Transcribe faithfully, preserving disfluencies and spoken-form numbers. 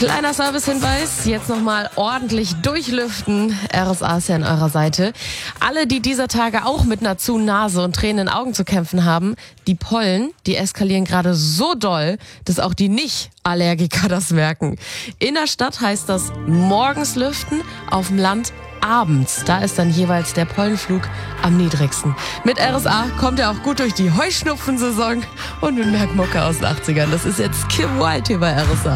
Kleiner Servicehinweis, jetzt nochmal ordentlich durchlüften. R S A ist ja an eurer Seite. Alle, die dieser Tage auch mit einer zu Nase und Tränen in den Augen zu kämpfen haben, die Pollen, die eskalieren gerade so doll, dass auch die Nicht-Allergiker das merken. In der Stadt heißt das morgens lüften, auf dem Land abends. Da ist dann jeweils der Pollenflug am niedrigsten. Mit R S A kommt er auch gut durch die Heuschnupfensaison und mit Merck Mucke aus den achtzigern. Das ist jetzt Kim Wilde hier bei R S A.